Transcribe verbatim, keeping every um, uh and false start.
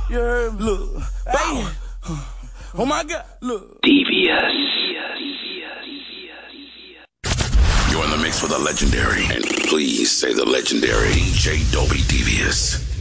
You heard me? Look. Hey. Oh my God. Look. Devious. You're in the mix with the legendary, and please say the legendary D J Dobie Devious.